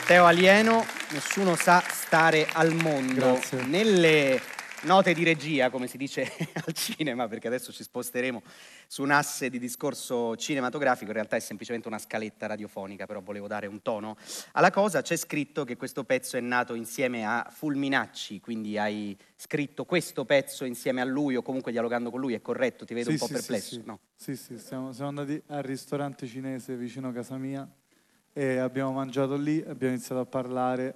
Matteo Alieno, Nessuno sa stare al mondo. Grazie. Nelle note di regia, come si dice al cinema, perché adesso ci sposteremo su un asse di discorso cinematografico, in realtà è semplicemente una scaletta radiofonica, però volevo dare un tono alla cosa. C'è scritto che questo pezzo è nato insieme a Fulminacci, quindi hai scritto questo pezzo insieme a lui o comunque dialogando con lui, è corretto? Ti vedo un po' perplesso. Sì. No? Sì, siamo andati al ristorante cinese vicino a casa mia e abbiamo mangiato lì, abbiamo iniziato a parlare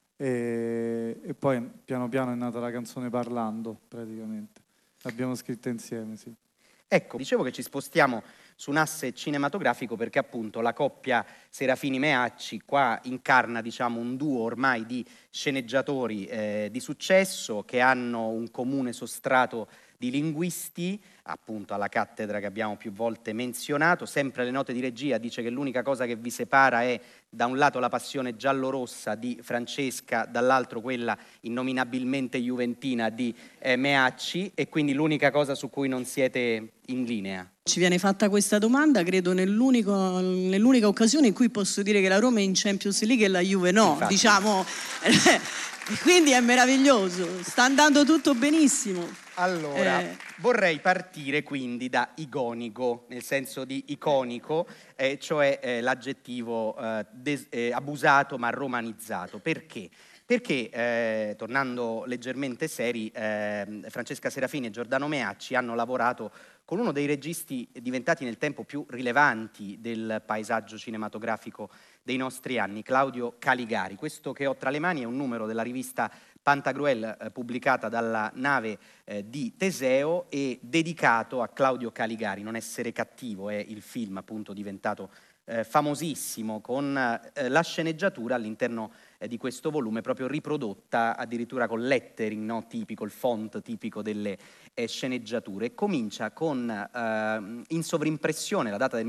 e poi piano piano è nata la canzone Parlando, praticamente. L'abbiamo scritta insieme, sì. Ecco, dicevo che ci spostiamo su un asse cinematografico perché appunto la coppia Serafini-Meacci qua incarna, diciamo, un duo ormai di sceneggiatori di successo che hanno un comune sostrato di linguisti, appunto alla cattedra che abbiamo più volte menzionato. Sempre le note di regia dice che l'unica cosa che vi separa è da un lato la passione giallorossa di Francesca, dall'altro quella innominabilmente juventina di Meacci, e quindi l'unica cosa su cui non siete in linea. Ci viene fatta questa domanda, credo, nell'unica occasione in cui posso dire che la Roma è in Champions League e la Juve no, Infatti. diciamo. Quindi è meraviglioso, sta andando tutto benissimo. Allora, vorrei partire quindi da igonico, nel senso di iconico, cioè l'aggettivo abusato ma romanizzato. Perché? Perché, tornando leggermente seri, Francesca Serafini e Giordano Meacci hanno lavorato con uno dei registi diventati nel tempo più rilevanti del paesaggio cinematografico dei nostri anni, Claudio Caligari. Questo che ho tra le mani è un numero della rivista Pantagruel pubblicata dalla nave di Teseo e dedicato a Claudio Caligari. Non essere cattivo è il film appunto diventato famosissimo con la sceneggiatura all'interno di questo volume proprio riprodotta addirittura con lettering, no? Tipico, il font tipico delle sceneggiature. Comincia con in sovrimpressione la data del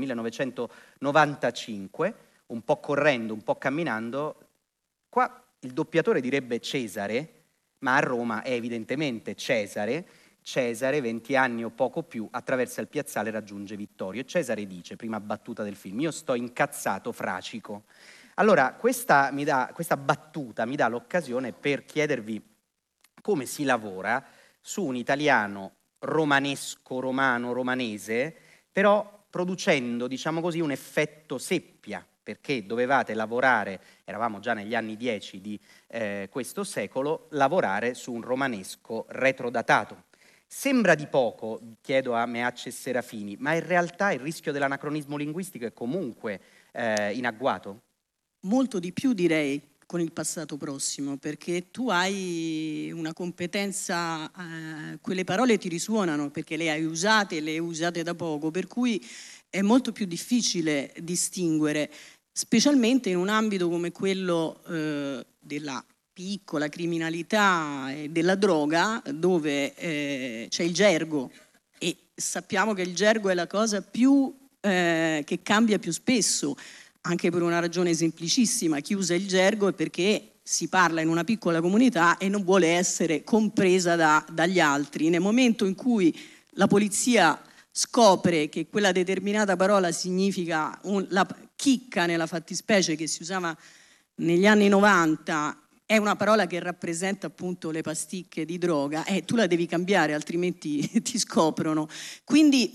1995, un po' correndo, un po' camminando. Qua il doppiatore direbbe Cesare, ma a Roma è evidentemente Cesare. Cesare, 20 anni o poco più, attraversa il piazzale e raggiunge Vittorio. E Cesare dice, prima battuta del film, io sto incazzato, fracico. Allora, questa battuta mi dà l'occasione per chiedervi come si lavora su un italiano romanesco, romano, romanese, però producendo, diciamo così, un effetto seppia, perché dovevate lavorare, eravamo già negli anni 10 di questo secolo, lavorare su un romanesco retrodatato. Sembra di poco, chiedo a Meacci e Serafini, ma in realtà il rischio dell'anacronismo linguistico è comunque in agguato? Molto di più, direi, con il passato prossimo, perché tu hai una competenza, quelle parole ti risuonano perché le hai usate da poco, per cui è molto più difficile distinguere, specialmente in un ambito come quello della piccola criminalità e della droga, dove c'è il gergo, e sappiamo che il gergo è la cosa più che cambia più spesso, anche per una ragione semplicissima: chi usa il gergo è perché si parla in una piccola comunità e non vuole essere compresa dagli altri. Nel momento in cui la polizia scopre che quella determinata parola significa la chicca, nella fattispecie, che si usava negli anni 90, è una parola che rappresenta appunto le pasticche di droga, tu la devi cambiare, altrimenti ti scoprono. Quindi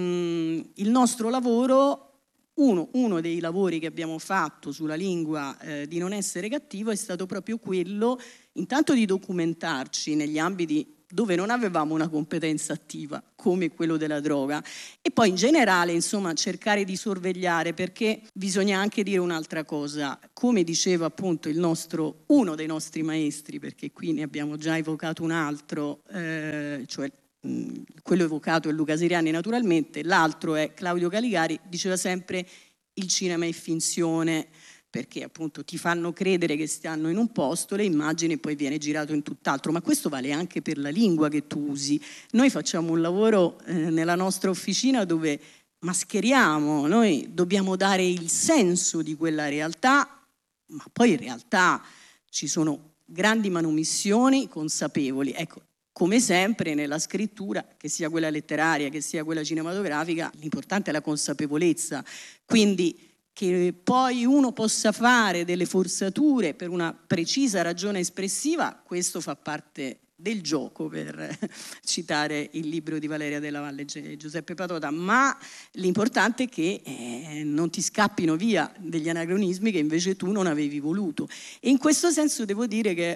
il nostro lavoro, uno dei lavori che abbiamo fatto sulla lingua di Non essere cattivo, è stato proprio quello, intanto, di documentarci negli ambiti dove non avevamo una competenza attiva, come quello della droga, e poi in generale, insomma, cercare di sorvegliare, perché bisogna anche dire un'altra cosa. Come diceva appunto uno dei nostri maestri, perché qui ne abbiamo già evocato un altro, cioè quello evocato è Luca Siriani naturalmente, l'altro è Claudio Caligari, diceva sempre: il cinema è finzione, perché appunto ti fanno credere che stiano in un posto le immagini e poi viene girato in tutt'altro. Ma questo vale anche per la lingua che tu usi. Noi facciamo un lavoro nella nostra officina dove mascheriamo, noi dobbiamo dare il senso di quella realtà, ma poi in realtà ci sono grandi manomissioni consapevoli. Ecco, come sempre nella scrittura, che sia quella letteraria, che sia quella cinematografica, l'importante è la consapevolezza. Quindi che poi uno possa fare delle forzature per una precisa ragione espressiva, questo fa parte del gioco, per citare il libro di Valeria Della Valle e Giuseppe Patota, ma l'importante è che non ti scappino via degli anacronismi che invece tu non avevi voluto. E in questo senso devo dire che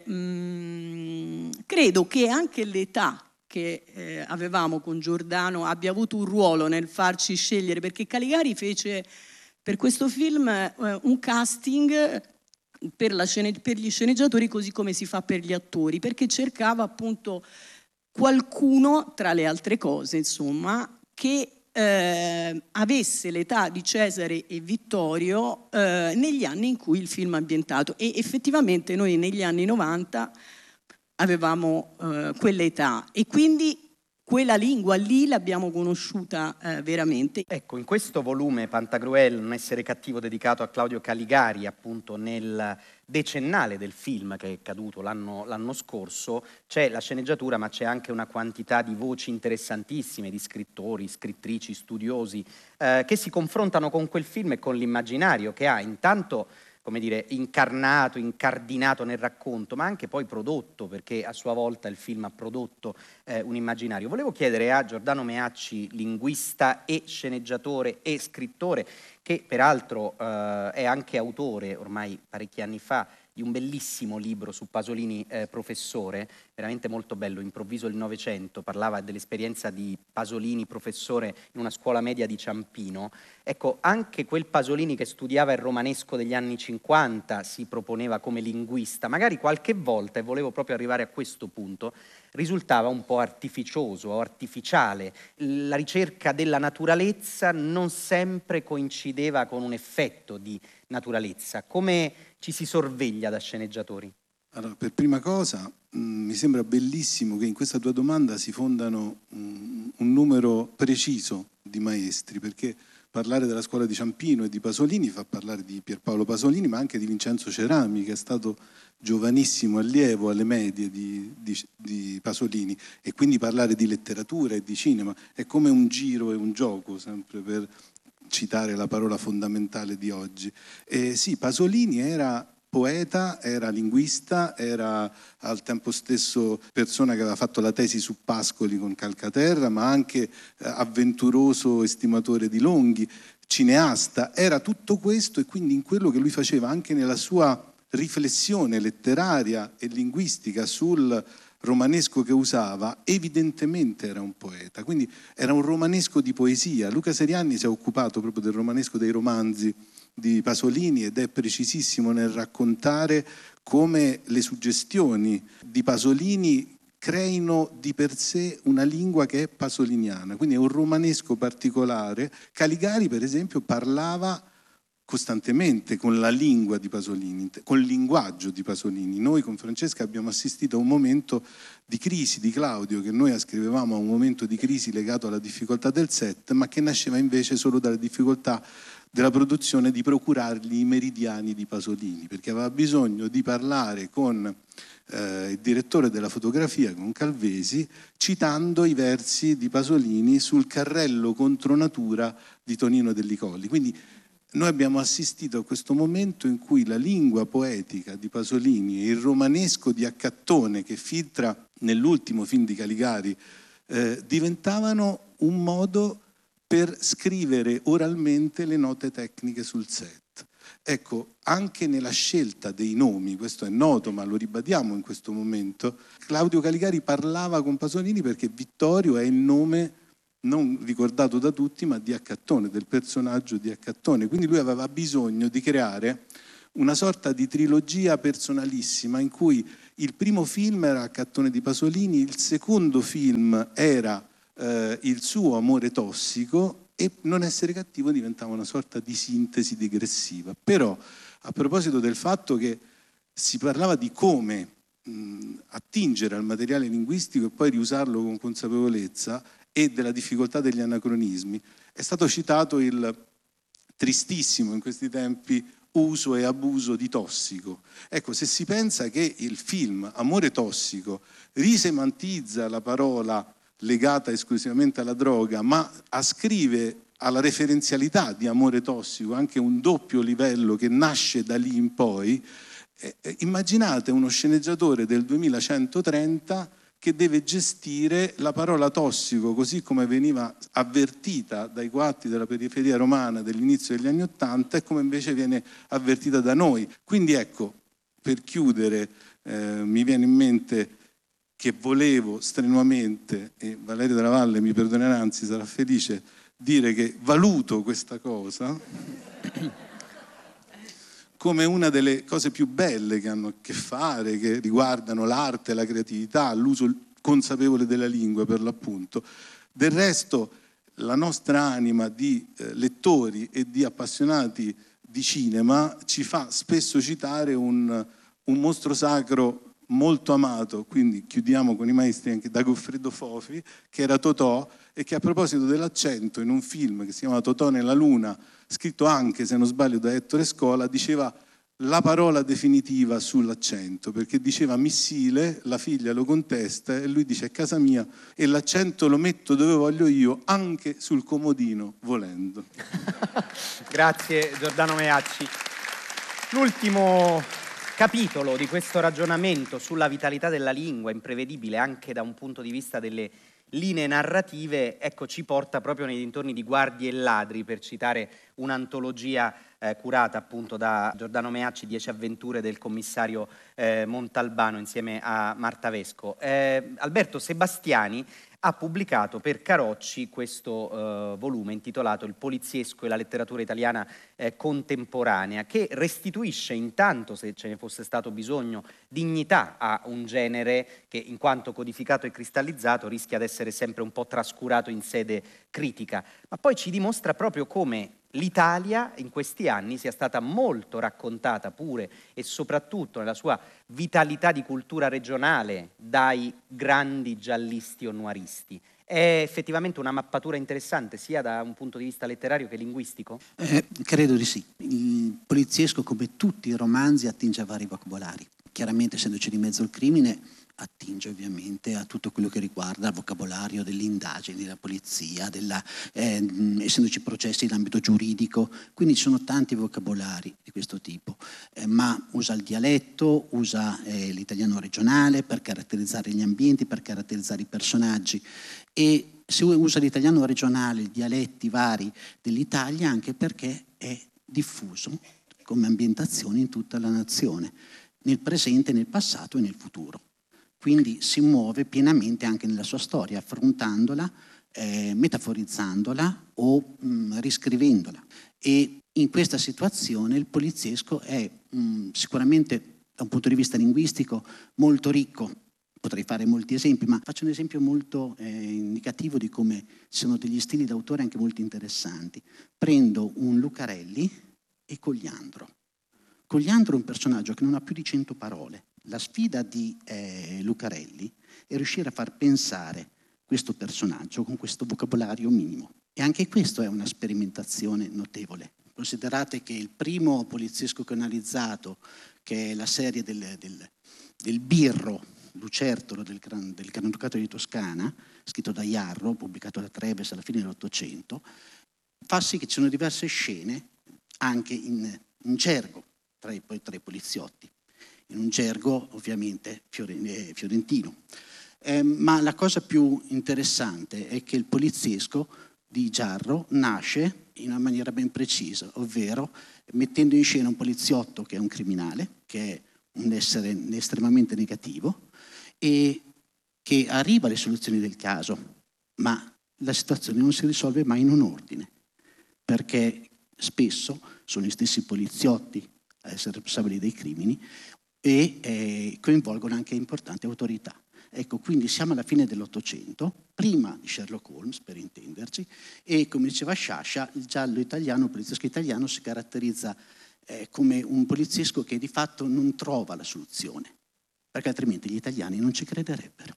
credo che anche l'età che avevamo con Giordano abbia avuto un ruolo nel farci scegliere, perché Caligari fece per questo film un casting per gli sceneggiatori, così come si fa per gli attori, perché cercava appunto qualcuno, tra le altre cose, insomma, che avesse l'età di Cesare e Vittorio negli anni in cui il film è ambientato, e effettivamente noi negli anni 90 avevamo quell'età, e quindi quella lingua lì l'abbiamo conosciuta veramente. Ecco, in questo volume Pantagruel, un essere cattivo, dedicato a Claudio Caligari, appunto nel decennale del film che è caduto l'anno scorso, c'è la sceneggiatura, ma c'è anche una quantità di voci interessantissime, di scrittori, scrittrici, studiosi, che si confrontano con quel film e con l'immaginario che ha intanto, come dire, incarnato, incardinato nel racconto, ma anche poi prodotto, perché a sua volta il film ha prodotto un immaginario. Volevo chiedere a Giordano Meacci, linguista e sceneggiatore e scrittore, che peraltro è anche autore, ormai parecchi anni fa, di un bellissimo libro su Pasolini professore, veramente molto bello, Improvviso il Novecento, parlava dell'esperienza di Pasolini professore in una scuola media di Ciampino. Ecco, anche quel Pasolini che studiava il romanesco degli anni 50 si proponeva come linguista, magari qualche volta, e volevo proprio arrivare a questo punto, risultava un po' artificioso o artificiale. La ricerca della naturalezza non sempre coincideva con un effetto di naturalezza. Come ci si sorveglia da sceneggiatori? Allora, per prima cosa, mi sembra bellissimo che in questa tua domanda si fondano un numero preciso di maestri, perché parlare della scuola di Ciampino e di Pasolini fa parlare di Pierpaolo Pasolini, ma anche di Vincenzo Cerami, che è stato giovanissimo allievo alle medie di Pasolini, e quindi parlare di letteratura e di cinema è come un giro e un gioco, sempre per citare la parola fondamentale di oggi. Sì, Pasolini era poeta, era linguista, era al tempo stesso persona che aveva fatto la tesi su Pascoli con Calcaterra, ma anche avventuroso estimatore di Longhi, cineasta. Era tutto questo, e quindi in quello che lui faceva anche nella sua riflessione letteraria e linguistica sul romanesco che usava, evidentemente era un poeta, quindi era un romanesco di poesia. Luca Serianni si è occupato proprio del romanesco dei romanzi di Pasolini ed è precisissimo nel raccontare come le suggestioni di Pasolini creino di per sé una lingua che è pasoliniana, quindi è un romanesco particolare. Caligari, per esempio, parlava costantemente con la lingua di Pasolini, con il linguaggio di Pasolini. Noi con Francesca abbiamo assistito a un momento di crisi di Claudio, che noi ascrivevamo a un momento di crisi legato alla difficoltà del set, ma che nasceva invece solo dalla difficoltà della produzione di procurargli i meridiani di Pasolini, perché aveva bisogno di parlare con il direttore della fotografia, con Calvesi, citando i versi di Pasolini sul carrello contro natura di Tonino Delli Colli. Quindi noi abbiamo assistito a questo momento in cui la lingua poetica di Pasolini e il romanesco di Accattone, che filtra nell'ultimo film di Caligari, diventavano un modo per scrivere oralmente le note tecniche sul set. Ecco, anche nella scelta dei nomi, questo è noto ma lo ribadiamo in questo momento, Claudio Caligari parlava con Pasolini perché Vittorio è il nome non ricordato da tutti, ma di Accattone, del personaggio di Accattone. Quindi lui aveva bisogno di creare una sorta di trilogia personalissima in cui il primo film era Accattone di Pasolini, il secondo film era il suo Amore tossico, e Non essere cattivo diventava una sorta di sintesi digressiva. Però, a proposito del fatto che si parlava di come attingere al materiale linguistico e poi riusarlo con consapevolezza, e della difficoltà degli anacronismi, è stato citato il tristissimo in questi tempi uso e abuso di tossico. Ecco, se si pensa che il film Amore tossico risemantizza la parola legata esclusivamente alla droga, ma ascrive alla referenzialità di Amore tossico, anche un doppio livello che nasce da lì in poi. Immaginate uno sceneggiatore del 2130 che deve gestire la parola tossico così come veniva avvertita dai guatti della periferia romana dell'inizio degli anni '80 e come invece viene avvertita da noi. Quindi ecco, per chiudere, mi viene in mente che volevo strenuamente, e Valerio Della Valle mi perdonerà, anzi sarà felice, dire che valuto questa cosa come una delle cose più belle che hanno a che fare, che riguardano l'arte, la creatività, l'uso consapevole della lingua per l'appunto. Del resto la nostra anima di lettori e di appassionati di cinema ci fa spesso citare un mostro sacro molto amato, quindi chiudiamo con i maestri anche da Goffredo Fofi, che era Totò, e che a proposito dell'accento in un film che si chiama Totò nella luna, scritto anche, se non sbaglio, da Ettore Scola, diceva la parola definitiva sull'accento, perché diceva missile, la figlia lo contesta e lui dice è casa mia e l'accento lo metto dove voglio io, anche sul comodino, volendo. Grazie Giordano Meacci. L'ultimo capitolo di questo ragionamento sulla vitalità della lingua, imprevedibile anche da un punto di vista delle linee narrative, ecco, ci porta proprio nei dintorni di Guardie e ladri, per citare un'antologia curata appunto da Giordano Meacci, 10 avventure del commissario Montalbano insieme a Marta Vesco. Alberto Sebastiani ha pubblicato per Carocci questo volume intitolato Il poliziesco e la letteratura italiana contemporanea, che restituisce intanto, se ce ne fosse stato bisogno, dignità a un genere che in quanto codificato e cristallizzato rischia di essere sempre un po' trascurato in sede critica, ma poi ci dimostra proprio come l'Italia in questi anni sia stata molto raccontata pure e soprattutto nella sua vitalità di cultura regionale dai grandi giallisti o noiristi. È effettivamente una mappatura interessante sia da un punto di vista letterario che linguistico? Credo di sì. Il poliziesco, come tutti i romanzi, attinge a vari vocabolari. Chiaramente, essendoci di mezzo il crimine, attinge ovviamente a tutto quello che riguarda il vocabolario delle indagini, della polizia, essendoci processi in ambito giuridico, quindi ci sono tanti vocabolari di questo tipo, ma usa il dialetto, usa l'italiano regionale per caratterizzare gli ambienti, per caratterizzare i personaggi, e se usa l'italiano regionale, i dialetti vari dell'Italia, anche perché è diffuso come ambientazione in tutta la nazione, nel presente, nel passato e nel futuro. Quindi si muove pienamente anche nella sua storia, affrontandola, metaforizzandola o riscrivendola. E in questa situazione il poliziesco è sicuramente, da un punto di vista linguistico, molto ricco. Potrei fare molti esempi, ma faccio un esempio molto indicativo di come sono degli stili d'autore anche molto interessanti. Prendo un Lucarelli e Cogliandro. Cogliandro è un personaggio che non ha più di 100 parole. La sfida di Lucarelli è riuscire a far pensare questo personaggio con questo vocabolario minimo. E anche questo è una sperimentazione notevole. Considerate che il primo poliziesco che ho analizzato, che è la serie del Birro, Lucertolo del Granducato di Toscana, scritto da Jarro, pubblicato da Treves alla fine dell'Ottocento, fa sì che ci sono diverse scene anche in gergo tra i poliziotti, in un gergo ovviamente fiorentino. Ma la cosa più interessante è che il poliziesco di Jarro nasce in una maniera ben precisa, ovvero mettendo in scena un poliziotto che è un criminale, che è un essere estremamente negativo e che arriva alle soluzioni del caso, ma la situazione non si risolve mai in un ordine, perché spesso sono gli stessi poliziotti a essere responsabili dei crimini e coinvolgono anche importanti autorità. Ecco, quindi siamo alla fine dell'Ottocento, prima di Sherlock Holmes, per intenderci, e come diceva Sciascia, il giallo italiano, il poliziesco italiano si caratterizza come un poliziesco che di fatto non trova la soluzione, perché altrimenti gli italiani non ci crederebbero.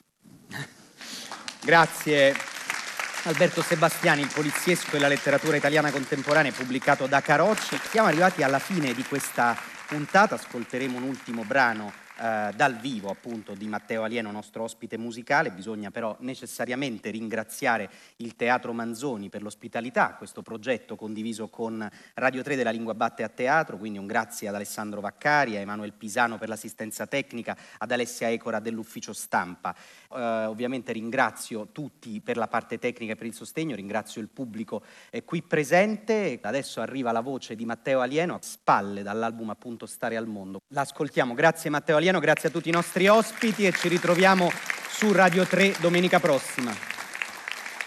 Grazie Alberto Sebastiani, Il poliziesco e la letteratura italiana contemporanea, pubblicato da Carocci. Siamo arrivati alla fine di questa puntata, ascolteremo un ultimo brano dal vivo appunto di Matteo Alieno, nostro ospite musicale. Bisogna però necessariamente ringraziare il Teatro Manzoni per l'ospitalità, questo progetto condiviso con Radio 3 della Lingua Batte a Teatro, quindi un grazie ad Alessandro Vaccari, a Emanuele Pisano per l'assistenza tecnica, ad Alessia Ecora dell'ufficio stampa. Ovviamente ringrazio tutti per la parte tecnica e per il sostegno, ringrazio il pubblico qui presente. Adesso arriva la voce di Matteo Alieno, a spalle dall'album appunto Stare al Mondo. L'ascoltiamo, grazie Matteo Alieno, grazie a tutti i nostri ospiti e ci ritroviamo su Radio 3 domenica prossima.